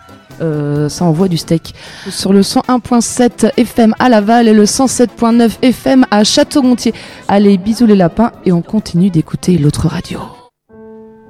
Ça envoie du steak. Sur le 101.7 FM à Laval et le 107.9 FM à Château-Gontier. Allez, bisous les lapins et on continue d'écouter l'autre radio.